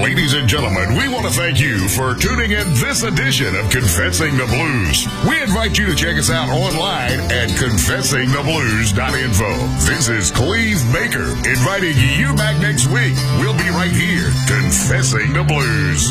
Ladies and gentlemen, we want to thank you for tuning in this edition of Confessing the Blues. We invite you to check us out online at confessingtheblues.info. This is Cleve Baker inviting you back next week. We'll be right here, Confessing the Blues.